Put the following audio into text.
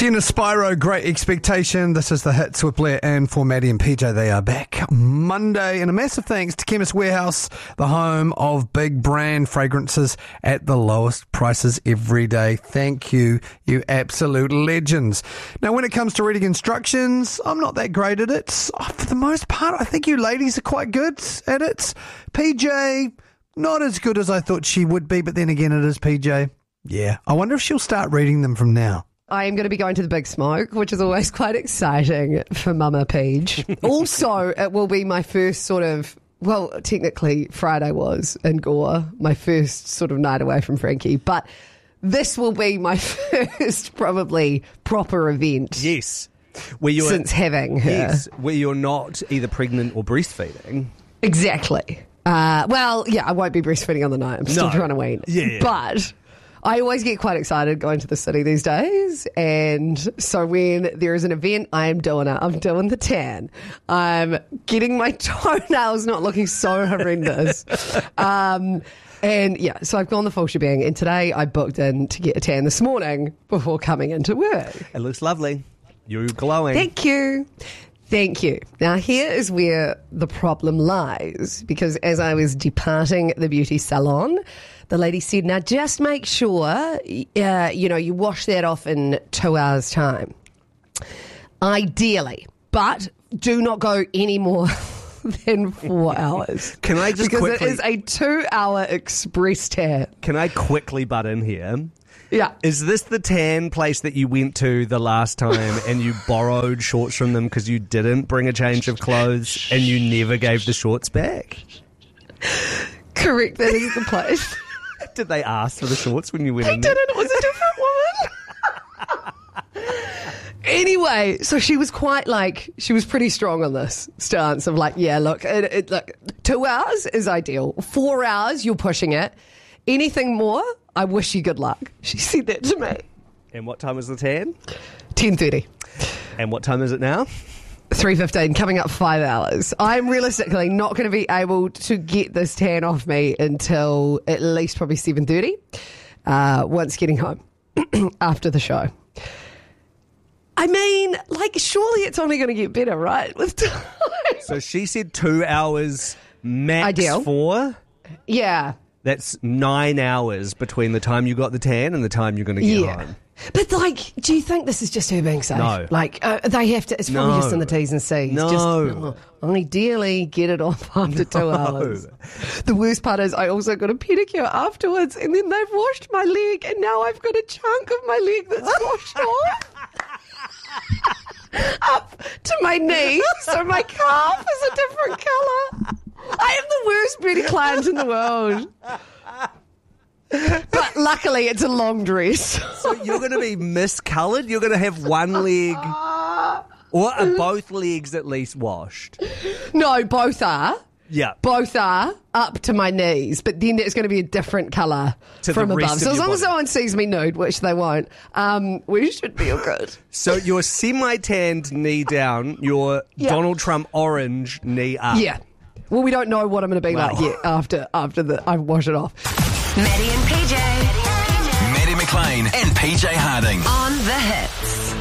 Sienna Spyro, Great Expectation. This is the hits with Blair and for Maddie and PJ. They are back Monday. And a massive thanks to Chemist Warehouse, the home of big brand fragrances at the lowest prices every day. Thank you, you absolute legends. Now, when it comes to reading instructions, I'm not that great at it. For the most part, I think you ladies are quite good at it. PJ, not as good as I thought she would be, but then again, it is PJ. Yeah, I wonder if she'll start reading them from now. I am going to be going to the Big Smoke, which is always quite exciting for Mama Peach. Also, it will be my first sort of, well, technically Friday was in Gore, my first sort of night away from Frankie, but this will be my first probably proper event. Yes. Since having her. Yes, where you're not either pregnant or breastfeeding. Exactly. Well, yeah, I won't be breastfeeding on the night. I'm still trying to wean. Yeah. But I always get quite excited going to the city these days. And so when there is an event, I am doing it. I'm doing the tan. I'm getting my toenails not looking so horrendous. And yeah, so I've gone the full shebang. And today I booked in to get a tan this morning before coming into work. It looks lovely. You're glowing. Thank you. Thank you. Now, here is where the problem lies, because as I was departing the beauty salon, the lady said, now just make sure, you wash that off in 2 hours' time. Ideally, but do not go any more than 4 hours. Can I just because quickly... it is a 2-hour express tan. Can I quickly butt in here? Yeah. Is this the tan place that you went to the last time and you borrowed shorts from them because you didn't bring a change of clothes and you never gave the shorts back? Correct, that is the place. Did they ask for the shorts when you went They in there? didn't. It was a different woman. Anyway, so she was she was pretty strong on this stance of yeah, look, look, 2 hours is ideal. 4 hours, you're pushing it. Anything more, I wish you good luck. She said that to me. And what time was the tan? 10:30. And what time is it now? 3:15, coming up 5 hours. I'm realistically not going to be able to get this tan off me until at least probably 7:30, once getting home after the show. I mean, surely it's only going to get better, right? With time. So she said 2 hours max. Ideal. 4? Yeah. That's 9 hours between the time you got the tan and the time you're going to get home. But do you think this is just her being safe? No. They have to, it's probably just in the T's and C's. No. Ideally get it off after 2 hours. The worst part is I also got a pedicure afterwards and then they've washed my leg and now I've got a chunk of my leg that's washed off. Up to my knee, so my calf is a different colour. I am the worst beauty client in the world. But luckily, it's a long dress. So you're going to be miscoloured? You're going to have one leg... Or are both legs at least washed? No, both are. Yeah. Both are up to my knees, but then there's going to be a different colour from above. So as long as someone sees me nude, which they won't, we should be all good. So your semi-tanned knee down, your Donald Trump orange knee up. Yeah. Well, we don't know what I'm going to be like yet after I wash it off. Maddie and PJ. Maddie McLean and PJ Harding. On the Hits.